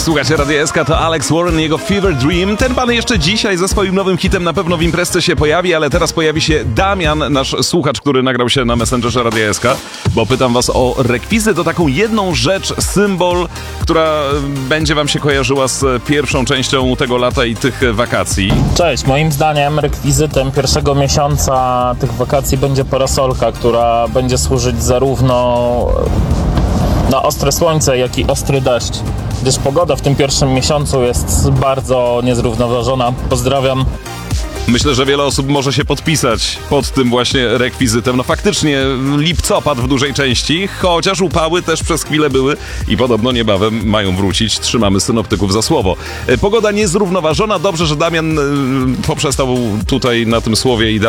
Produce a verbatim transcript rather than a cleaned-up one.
Słuchajcie, Radio S K, to Alex Warren i jego Fever Dream. Ten pan jeszcze dzisiaj ze swoim nowym hitem na pewno w imprezce się pojawi, ale teraz pojawi się Damian, nasz słuchacz, który nagrał się na Messengerze Radio S K, bo pytam was o rekwizyt, o taką jedną rzecz, symbol, która będzie wam się kojarzyła z pierwszą częścią tego lata i tych wakacji. Cześć, moim zdaniem rekwizytem pierwszego miesiąca tych wakacji będzie parasolka, która będzie służyć zarówno na ostre słońce, jak i ostry deszcz, gdyż pogoda w tym pierwszym miesiącu jest bardzo niezrównoważona. Pozdrawiam. Myślę, że wiele osób może się podpisać pod tym właśnie rekwizytem. No faktycznie lipcopad w dużej części, chociaż upały też przez chwilę były i podobno niebawem mają wrócić. Trzymamy synoptyków za słowo. Pogoda niezrównoważona. Dobrze, że Damian poprzestał tutaj na tym słowie i